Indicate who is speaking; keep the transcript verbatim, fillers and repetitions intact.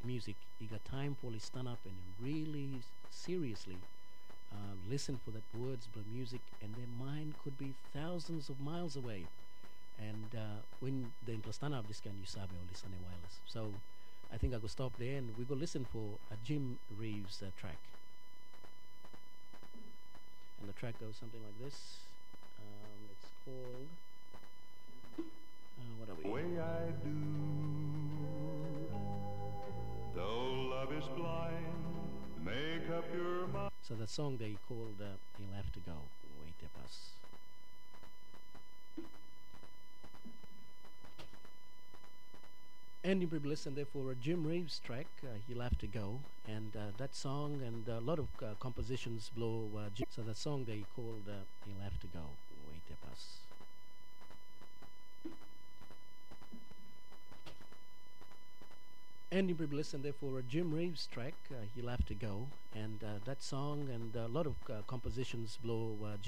Speaker 1: music, he got time for he stand up and really s- seriously uh, listen for that words, the music, and their mind could be thousands of miles away. And uh, when the implastana of this can you sabe or listen a wireless. So I think I could stop there and we go listen for a Jim Reeves uh, track. And the track goes something like this. Um, it's called. Uh, what are we?
Speaker 2: Way I do, though love is blind, make up your mind.
Speaker 1: So that song they called uh, He'll Have to Go. Wait a bus. And you will listen there for a Jim Reeves track, uh, He'll Have to Go. And uh, that song and a lot of uh, compositions blow uh, Jim. So that song they called uh, He'll Have to Go. Wait a bus. And you will listen there for a Jim Reeves track, uh, He'll Have to Go. And uh, that song and a lot of uh, compositions blow uh, Jim